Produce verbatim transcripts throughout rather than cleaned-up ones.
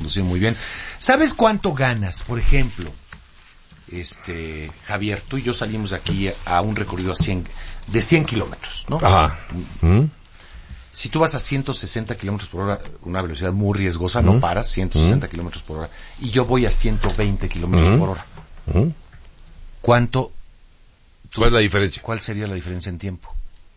conducido muy bien. ¿Sabes cuánto ganas? Por ejemplo, este Javier, tú y yo salimos de aquí a un recorrido a cien, de cien kilómetros, ¿no? Ajá. ¿Mm? Si tú vas a ciento sesenta kilómetros por hora, una velocidad muy riesgosa, ¿Mm? No paras, ciento sesenta ¿Mm? kilómetros por hora, y yo voy a ciento veinte kilómetros ¿Mm? por hora. ¿Mm? ¿Cuánto? ¿Cuál es la diferencia? ¿Cuál sería la diferencia en tiempo?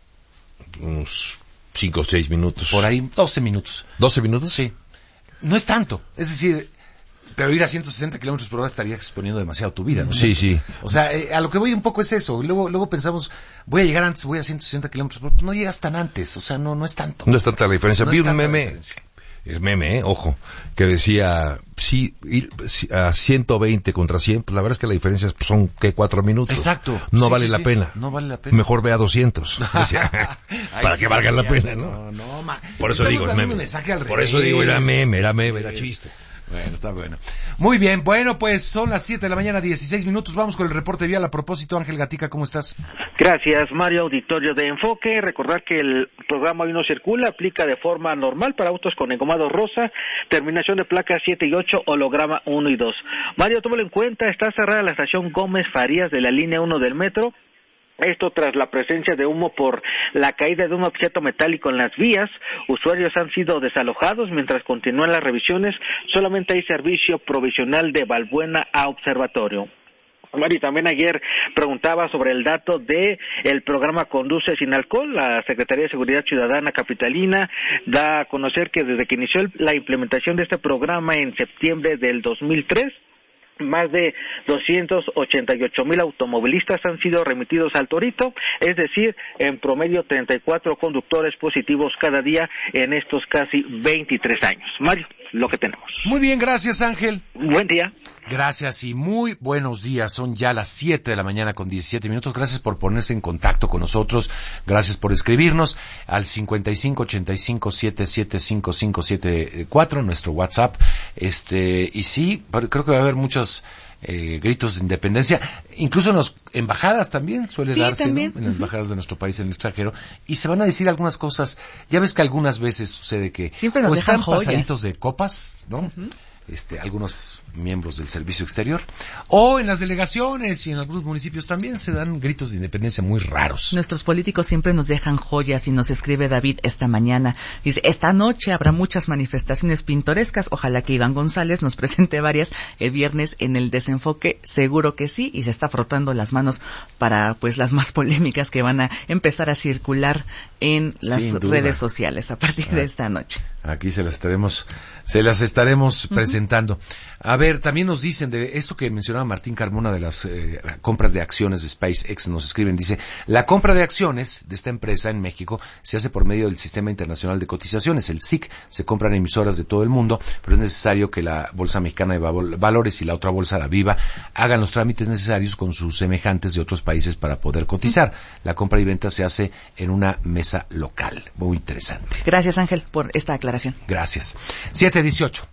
Unos cinco o seis minutos. Por ahí, doce minutos. ¿doce minutos? Sí. No es tanto. Es decir, pero ir a ciento sesenta kilómetros por hora estaría exponiendo demasiado tu vida, ¿no? Sí, sí. O sea, eh, a lo que voy un poco es eso. Luego luego pensamos, voy a llegar antes, voy a ciento sesenta kilómetros por hora. No llegas tan antes. O sea, no no es tanto. No es tanta la diferencia. No Vi es un tanta meme, es meme, eh, ojo, que decía, sí, ir a ciento veinte contra cien, pues la verdad es que la diferencia son, ¿qué? Cuatro minutos. Exacto. No sí, vale sí, la sí. pena. No vale la pena. Mejor ve a doscientos. Decía, para sí, que valga la pena, ¿no? No, no, ma. Por eso Estamos digo, es meme. Al Por eso digo, era meme, era meme, era chiste. Bueno, está bueno. Muy bien, bueno, pues son las siete de la mañana, dieciséis minutos. Vamos con el reporte vial. A propósito, Ángel Gatica, ¿cómo estás? Gracias, Mario, auditorio de Enfoque. Recordar que el programa Hoy No Circula aplica de forma normal para autos con engomado rosa, terminación de placas siete y ocho, holograma uno y dos. Mario, tómalo en cuenta, está cerrada la estación Gómez Farías de la línea uno del metro. Esto tras la presencia de humo por la caída de un objeto metálico en las vías. Usuarios han sido desalojados mientras continúan las revisiones. Solamente hay servicio provisional de Balbuena a Observatorio. Mario, también ayer preguntaba sobre el dato de el programa Conduce Sin Alcohol. La Secretaría de Seguridad Ciudadana Capitalina da a conocer que desde que inició la implementación de este programa en septiembre del dos mil tres, más de doscientos ochenta y ocho mil automovilistas han sido remitidos al Torito, es decir, en promedio treinta y cuatro conductores positivos cada día en estos casi veintitrés años. Mario, lo que tenemos. Muy bien, gracias, Ángel. Buen día. Gracias y muy buenos días. Son ya las siete de la mañana con diecisiete minutos. Gracias por ponerse en contacto con nosotros. Gracias por escribirnos al cincuenta y cinco ochenta y cinco setenta y siete cincuenta y cinco setenta y cuatro, nuestro WhatsApp. Este, y sí, creo que va a haber muchos eh, gritos de independencia. Incluso en las embajadas también suele sí, darse, también. ¿no? En las embajadas de nuestro país en el extranjero. Y se van a decir algunas cosas. Ya ves que algunas veces sucede que siempre nos o dejan están joyas. Pasaditos de copas, ¿no? Uh-huh. Este, algunos miembros del servicio exterior, o en las delegaciones y en algunos municipios también se dan gritos de independencia muy raros. Nuestros políticos siempre nos dejan joyas y nos escribe David esta mañana. Dice, esta noche habrá muchas manifestaciones pintorescas, ojalá que Iván González nos presente varias el viernes en el Desenfoque, seguro que sí, y se está frotando las manos para pues las más polémicas que van a empezar a circular en las redes sociales a partir ah, de esta noche. Aquí se las estaremos, se las estaremos uh-huh. presentando. A ver, también nos dicen de esto que mencionaba Martín Carmona de las eh, compras de acciones de SpaceX, nos escriben, dice, la compra de acciones de esta empresa en México se hace por medio del Sistema Internacional de Cotizaciones, el S I C, se compran emisoras de todo el mundo, pero es necesario que la Bolsa Mexicana de Valores y la otra bolsa, la Viva, hagan los trámites necesarios con sus semejantes de otros países para poder cotizar. La compra y venta se hace en una mesa local. Muy interesante. Gracias, Ángel, por esta aclaración. Gracias. siete dieciocho.